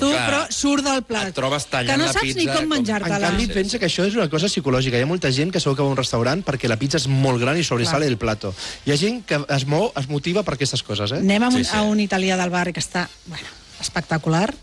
tu, però surt del plat. Et trobes tallant que no la saps pizza ni com menjar-te-la. En canvi, pensa que això és una cosa psicològica. Hi ha molta gent que segur que va a un restaurant perquè la pizza és molt gran i sobresale del plato. Hi ha gent que es motiva per aquestes coses, eh? Anem a un italià del barri que està, bueno, espectacular,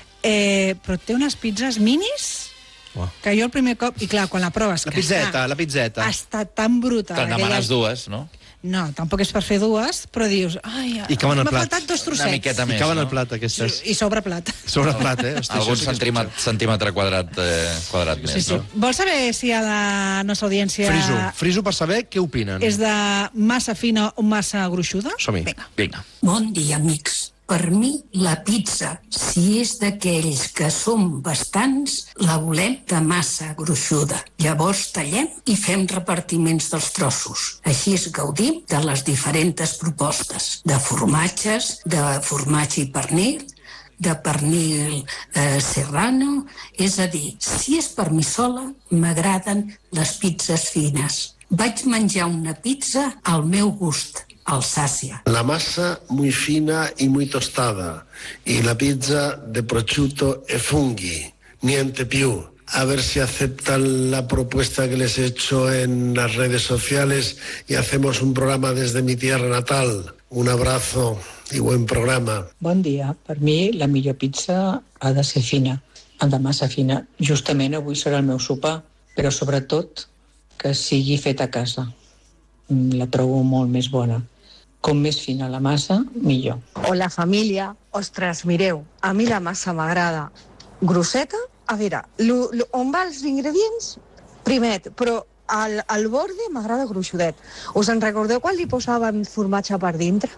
però té unes pizzas minis que jo el primer cop... I clar, quan la proves... La pizzeta. Ha estat tan brutal. Te'n demanes dues, no? No, tampoc és per fer dues, però dius... I caben al plat. M'ha faltat 2 trossets. Una miqueta més, I caben al no? plat, aquestes. I sobreplat. Sobreplat, eh? Hosti, Algun centímetre quadrat més, no? Vols saber si a la nostra audiència... Friso per saber què opinen. És de massa fina o massa gruixuda? Som-hi. Vinga. Bon dia, amics. Per mi, la pizza, si és d'aquells que som bastants, la volem de massa gruixuda. Llavors tallem i fem repartiments dels trossos. Així es gaudim de les diferents propostes, de formatges, de formatge i pernil, de pernil serrano. És a dir, si és per mi sola, m'agraden les pizzas fines. Vaig menjar una pizza al meu gust, Alsacia. La masa muy fina y muy tostada y la pizza de prosciutto e funghi, niente più. A ver si aceptan la propuesta que les he hecho en las redes sociales y hacemos un programa desde mi tierra natal. Un abrazo i buen programa. Bon dia. Per mi la millor pizza ha de ser fina, ha de massa fina. Justament avui serà el meu sopar, però sobretot que sigui feta a casa. La trobo molt més bona. Com més fina la massa, millor. Hola, família. Ostres, mireu, a mi la massa m'agrada grosseta. A veure, on va els ingredients? Primet, però al borde m'agrada gruixudet. Us en recordeu quan li posaven formatge per dintre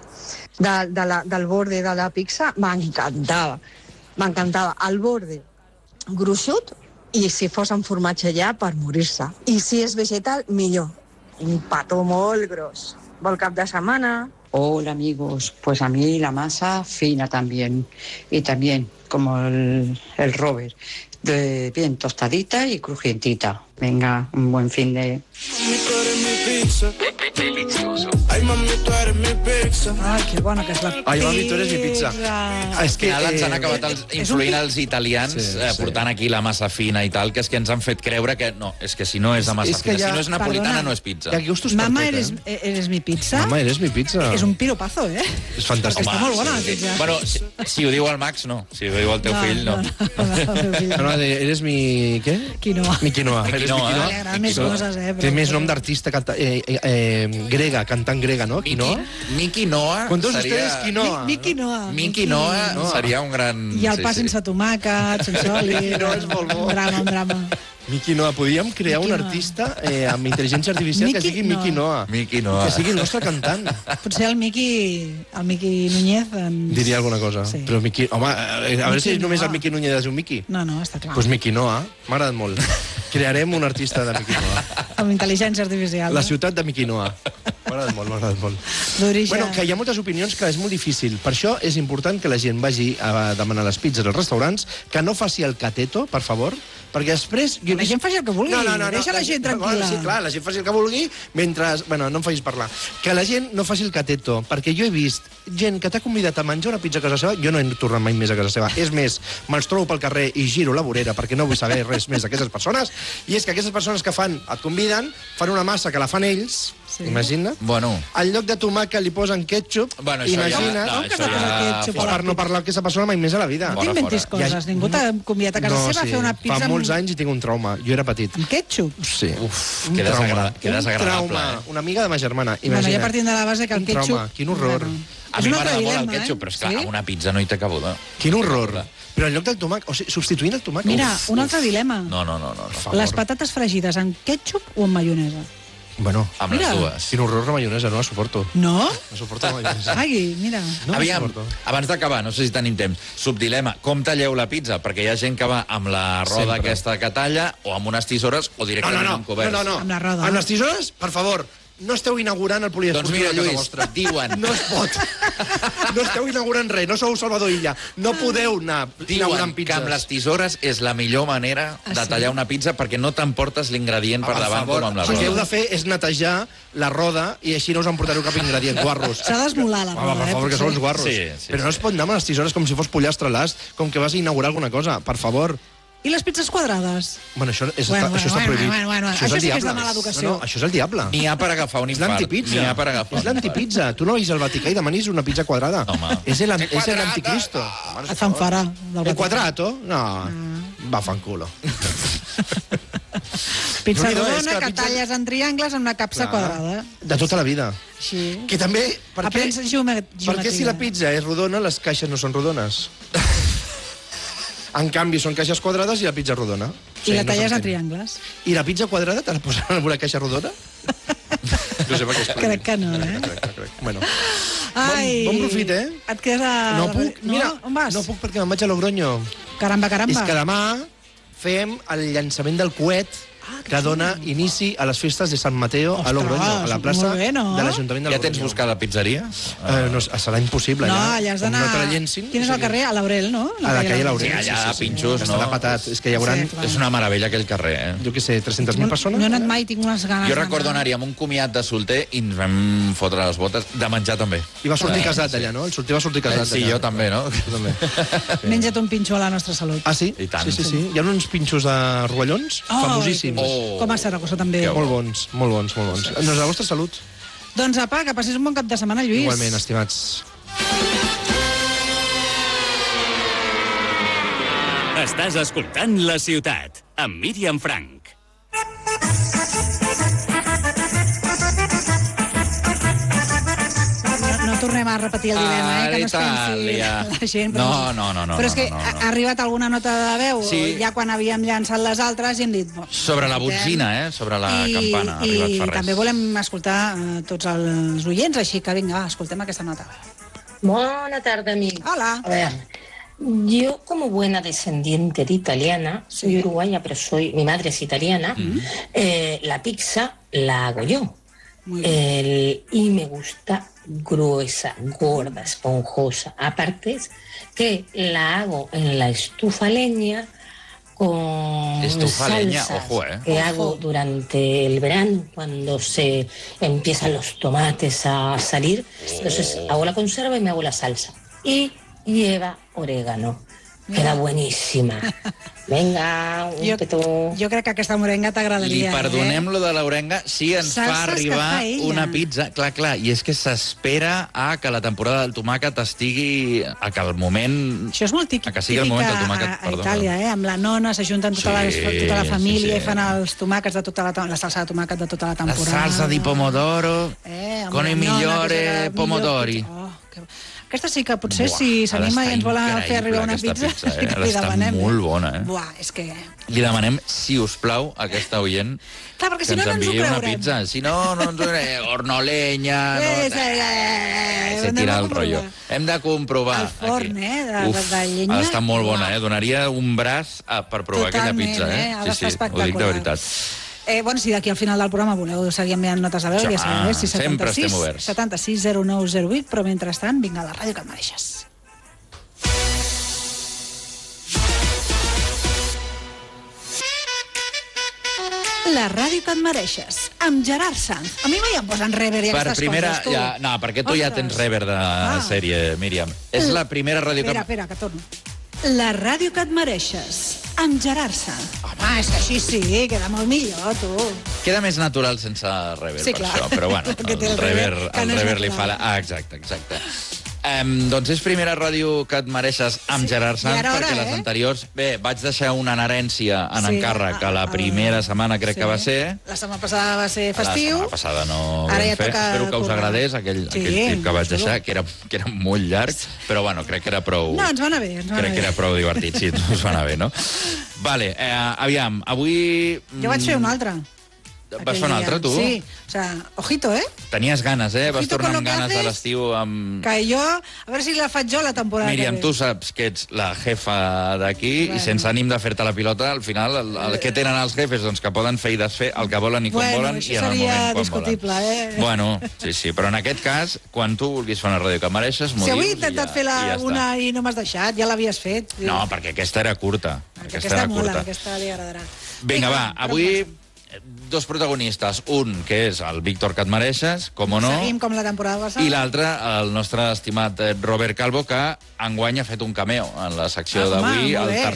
del borde de la pizza? M'encantava. Al borde gruixut i si fos amb formatge ja per morir-se. I si és vegetal, millor. Un pató molt gros. Vol cap de setmana? Hola, amigos. Pues a mí la masa fina también. Y también, como el Robert, bien tostadita y crujientita. Venga, un buen fin de... Delicioso. Ai, mami, tu eres mi pizza. Ai, que bona que és la pizza. Ai, mami, tu eres mi pizza. És que ens han acabat influint els italians portant aquí la massa fina i tal, que és que ens han fet creure que no, és que si no és de massa fina, si no és napolitana, no és pizza. Hi ha gustos per Mama, tot, eres mi pizza. Mama, eres mi pizza. És un piropazo, eh? És fantàstic. Està molt bona la pizza. Bueno, si ho diu el Max, no. Si ho diu el teu fill, no. No, eres mi... què? Quinoa. Mi quinoa. Li agraden més coses, eh? Té més nom d'artista grega, cantant grega, no? Quinoa. Mi quinoa Con todos seria... ustedes, quinoa. Mi quinoa. Mi quinoa seria un gran... I el pa sense tomàquet, sense oli. No, és molt bo. Un drama. Mi quinoa. Podríem crear un artista amb intel·ligència artificial que sigui Mi quinoa. Mi quinoa. Que sigui el nostre cantant. Potser el Miqui Núñez... Diria alguna cosa. Sí. Però Miqui... Home, a veure si només el Miqui Núñez és un Miqui. No, està clar. Doncs Mi quinoa. M'ha agradat molt. Crearem un artista de Mi quinoa. Amb intel·ligència artificial. La ciutat de Mi quinoa. M'ha agradat molt. D'origen. Bueno, que hi ha moltes opinions que és molt difícil. Per això és important que la gent vagi a demanar les pizzas als restaurants, que no faci el cateto, per favor, perquè després... La gent faci el que vulgui. Deixa la gent tranquil·la. Sí, clar, la gent faci el que vulgui mentre... Bueno, no em facis parlar. Que la gent no faci el cateto, perquè jo he vist gent que t'ha convidat a menjar una pizza a casa seva, jo no he tornat mai més a casa seva. És més, me'ls trobo pel carrer i giro la vorera perquè no vull saber res més d'aquestes persones, i és que aquestes persones que et conviden, fan una massa que la fan ells, imagina't. Bueno. Al lloc de tomàquet li posen ketchup, imagina't. Per no parlar amb aquesta persona mai més a la vida. No t'inventis coses, ningú t'ha convidat a casa seva a fer una pizza... Fa molts anys i tinc un trauma. Jo era petit. Amb ketchup? Sí. Que desagradable. Un trauma. Una amiga de ma germana. Bueno, ja partint de la base que el ketchup... Un trauma. Quin horror. A mi m'agrada molt el ketchup, però és clar, amb una pizza no hi té cabuda. Quin horror. Però en lloc del tomàquet, o sigui, substituint el tomàquet... Mira, un altre dilema. No. Les patates fregides amb ketchup o amb maionesa? Bueno, amb les dues. Quin horror la maionesa, no la suporto. No? No suporto la maionesa. Ai, mira. Aviam, abans d'acabar, no sé si tenim temps, subdilema, com talleu la pizza? Perquè hi ha gent que va amb la roda aquesta que talla, o amb unes tisores, o directament amb cobert. No. Amb la roda. Amb les tisores, per favor, no esteu inaugurant el poliesportiu. Doncs mira, a casa Lluís, vostra. diuen... No es pot. No esteu inaugurant res, no sou Salvador Illa. No podeu anar inaugurant Diuen que pizzas. amb les tisores és la millor manera de tallar una pizza perquè no t'emportes l'ingredient per davant com amb la el que heu roda. de fer és netejar la roda i així no us emportareu cap ingredient, guarros. S'ha d'esmolar la roda, Per favor, que sou uns guarros. Sí, Però no es pot anar amb les tisores com si fos pollastre l'ast, com que vas a inaugurar alguna cosa. Per favor. I les pizzas quadrades? Bueno, això Bueno, està prohibit. bueno. Això és Això el sí que és diable. de mala educació. No, això és el diable. N'hi ha per agafar un És infart. l'antipizza. N'hi ha per agafar És l'antipizza. Tu no vagis al Vaticà i demanis una pizza quadrada. Home. És l'anticristo. Et fan fora del El quadrato? No. Va, fanculo. Pizza No, és rodona que la que pizza- talles en triangles amb una capsa quadrada. De tota la vida. Així. Que també... Per què, Aprens geometria. per què si la pizza és rodona, les caixes no són rodones? En canvi, són caixes quadrades i la pizza rodona. I la no talles en s'entén. triangles. I la pizza quadrada te la posaran en una caixa rodona? No sé per què es Crec que no, eh? Crec. Bueno, Ai, bon profit, eh? Et quedes a... no puc, mira, On vas? no puc perquè me'n vaig a Logroño. Caramba. És que demà fem el llançament del coet que dona inici a les festes de Sant Mateo a Logroño, a la plaça molt bé, no? de l'Ajuntament de Ja Logroño. tens buscada pizzeria? No, serà impossible. No, ja. allà has Com d'anar... no te la llencin... Quin és el carrer? A l'Aurel, no? A la calle Laurel. Sí, allà, pinxos, no? Estarà patat. És que hi haurà, Sí, clar. És una meravella aquell carrer, eh? jo què sé, 300.000 persones? No he anat mai, tinc unes ganes Jo recordo anar-hi amb un comiat de solter i ens vam fotre les botes de menjar també. I va sortir casat allà, no? El solter va sortir casat Sí, allà. jo també, no? Tu també. Menja't un pinxo a la nostra salut. Ah, sí? I tant. Sí. Hi ha uns pinxos de rovellons famosíssims. Oh. Com a Saragossa, també. Molt bons. No és la vostra salut. Doncs, apa, que passis un bon cap de setmana, Lluís. Igualment, estimats. Estàs escoltant La Ciutat, amb Míriam Frank. No tornem a repetir el dilema, que no es pensi Itàlia. la gent. No. Però és que no. ha arribat alguna nota de veu, Sí. ja quan havíem llançat les altres, i hem dit... Sobre la botzina, sobre la campana, ha arribat fa I res. també volem escoltar tots els oients, així que vinga, escoltem aquesta nota. Buena tarde, amigo. Hola. A ver, yo como buena descendiente de italiana, soy uruguaya, pero mi madre es italiana, la pizza la hago yo. Y me gusta gruesa, gorda, esponjosa. Aparte es que la hago en la estufa leña con Estufa leña, salsas ojo, que hago durante el verano cuando se empiezan los tomates a salir. Entonces hago la conserva y me hago la salsa. Y lleva orégano. Queda buenísima. Venga, un petó. Jo crec que aquesta morenga Li t'agradaria. perdonem lo de l'orenga si ens Salses fa que arribar fa ella. una pizza. Clar, i és que s'espera a que la temporada del tomàquet estigui... a que el moment... Això és molt típic, a que sigui el moment del tomàquet, a Itàlia, amb la nona, s'ajunten tota la família i fan els tomàquets de tota la salsa de tomàquet de tota la La temporada. salsa di pomodoro amb con la i nona, migliore que és la pomodori. millor pizza. Aquesta sí que potser, Buah, si ha s'anima i d'estar ens volen fer increïble arribar una aquesta pizza, pizza, sí que ha li d'estar demanem. molt bona, Buah, és que... Li demanem, si us plau, a aquesta oient, Clar, perquè que si no, ens no ens ho enviï una creurem. pizza. Si no, no ens ho hornoleña... Se tira el rotllo. Hem de comprovar. El forn, aquí. de llenya. Ha d'estar molt bona, Donaria un braç per provar aquella Totalment, pizza, ha d'estar ho dic de veritat. Bueno, si d'aquí al final del programa voleu seguir enviant notes de veu, ja sabeu, sempre estem oberts. 76 0908, però mentrestant, vinga a la ràdio que et mereixes. La ràdio que et mereixes, amb Gerard Sanz. A mi mai em posen rever i Per aquestes primera... coses, tu. No, perquè tu ja tens rever de sèrie, Míriam. És la primera ràdio que... Espera, que torno. La ràdio que et mereixes, amb Gerard Sanz. Home, és que així sí, queda molt millor, tu. Queda més natural sense rever, Sí, per clar. això, però bueno, Perquè té el el rever, que no és rever li fa natural. la... Exacte. Doncs és primera ràdio que et mereixes amb Gerard Sanz, Ja era hora, perquè les anteriors... Bé, vaig deixar una herència en Sí, encàrrec, que la primera setmana crec que va ser... La setmana passada va ser festiu. La setmana passada no Ara vam ja fer. toca Espero que us currar. agradés aquell tip que vaig deixar, que era molt llarg, però bueno, crec que era prou... No, ens va anar bé, Crec que era prou divertit, sí, us va anar bé, no? Vale, aviam, avui... Jo vaig fer una altra. Vas fer un altre, tu? Sí, o sea, ojito, Tenies ganes, Vas Ojito tornar con lo amb que ganes haces, de l'estiu amb... que jo, a veure si la faig jo la temporada Míriam, que ve. tu saps que ets la jefa d'aquí i sense ànim de fer-te la pilota, al final, el que tenen els jefes, doncs que poden fer i desfer el que volen i quan volen i en el moment quan discutible, volen. Bueno, sí, però en aquest cas, quan tu vulguis fer una ràdio que mereixes, m'ho dius. Si avui he intentat fer una i no m'has deixat, ja l'havies fet. No, perquè aquesta era curta. Aquesta mola, aquesta li agradarà. Vinga, va, avui... Dos protagonistes, un que és el Víctor que et mereixes, com o no, seguim com la temporada passada, i l'altre, el nostre estimat Robert Calvo, que enguany ha fet un cameo en la secció d'avui, el